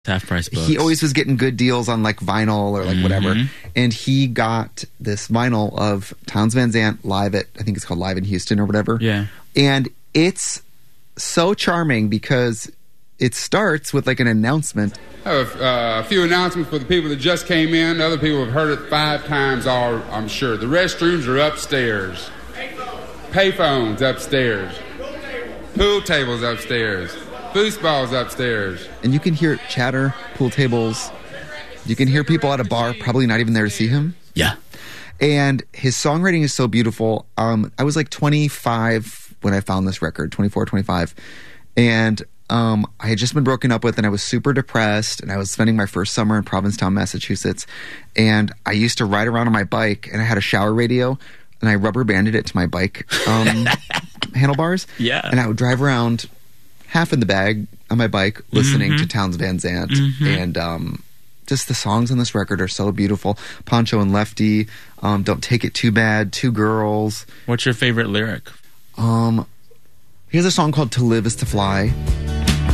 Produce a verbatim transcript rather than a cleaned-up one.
Half price books. He always was getting good deals on like vinyl or like mm-hmm. whatever. And he got this vinyl of Townes Van Zandt live at, I think it's called Live in Houston or whatever. Yeah. And it's so charming because it starts with like an announcement. I have uh, a few announcements for the people that just came in. Other people have heard it five times, all I'm sure. The restrooms are upstairs. Payphones upstairs. Pool tables upstairs. Foosballs upstairs. And you can hear chatter, pool tables. You can hear people at a bar probably not even there to see him. Yeah. And his songwriting is so beautiful. Um, I was like twenty-five when I found this record, twenty-four, twenty-five. And um, I had just been broken up with and I was super depressed. And I was spending my first summer in Provincetown, Massachusetts. And I used to ride around on my bike and I had a shower radio and I rubber banded it to my bike um, handlebars. Yeah. And I would drive around half in the bag on my bike listening mm-hmm. to Townes Van Zandt. Mm-hmm. And um, just the songs on this record are so beautiful. Poncho and Lefty, um, Don't Take It Too Bad, Two Girls. What's your favorite lyric? Um, he has a song called To Live Is To Fly.